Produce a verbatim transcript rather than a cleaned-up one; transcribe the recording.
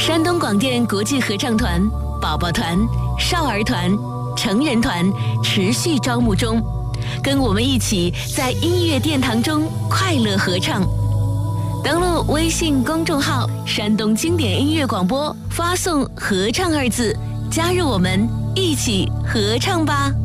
山东广电国际合唱团、宝宝团、少儿团、成人团持续招募中，跟我们一起在音乐殿堂中快乐合唱。登录微信公众号“山东经典音乐广播”，发送“合唱”二字，加入我们一起合唱吧。